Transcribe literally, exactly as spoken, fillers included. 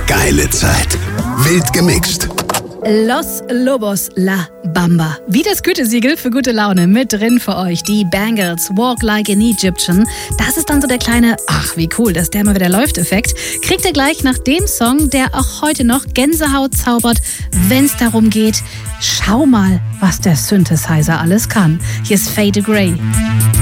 geile Zeit. Wild gemixt. Los Lobos La Bamba. Wie das Gütesiegel für gute Laune. Mit drin für euch die Bangles, Walk Like an Egyptian. Das ist dann so der kleine, ach wie cool, dass der mal wieder läuft Effekt. Kriegt ihr gleich nach dem Song, der auch heute noch Gänsehaut zaubert, wenn es darum geht, schau mal, was der Synthesizer alles kann. Hier ist Fade Grey.